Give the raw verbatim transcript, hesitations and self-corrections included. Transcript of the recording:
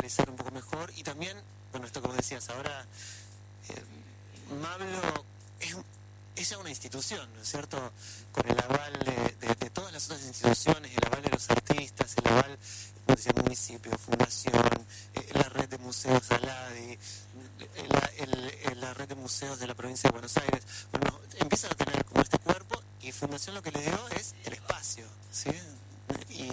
visualizar un poco mejor. Y también, bueno, esto como decías, ahora eh, Mablo es, es ya una institución, ¿no es cierto? Con el aval de, de, de todas las otras instituciones, el aval de los artistas, el aval del municipio, fundación, eh, la red de museos Aladi, la, el, el, la red de museos de la provincia de Buenos Aires. Bueno, empiezan a tener como este cuerpo, y Fundación lo que le dio es el espacio, ¿sí? Y,